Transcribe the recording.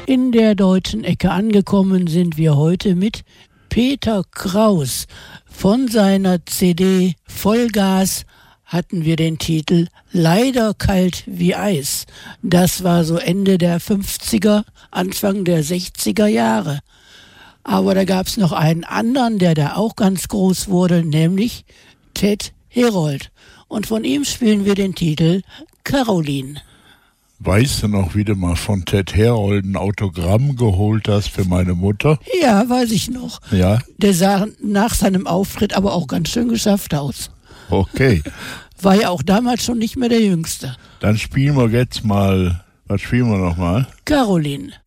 In der deutschen Ecke angekommen sind wir heute mit Peter Kraus. Von seiner CD Vollgas hatten wir den Titel Leider kalt wie Eis. Das war so Ende der 50er, Anfang der 60er Jahre. Aber da gab es noch einen anderen, der da auch ganz groß wurde, nämlich Ted Herold. Und von ihm spielen wir den Titel Caroline. Weißt du noch, wie du mal von Ted Herold ein Autogramm geholt hast für meine Mutter? Ja, weiß ich noch. Ja? Der sah nach seinem Auftritt aber auch ganz schön geschafft aus. Okay. War ja auch damals schon nicht mehr der Jüngste. Dann spielen wir jetzt mal, was spielen wir nochmal? Caroline.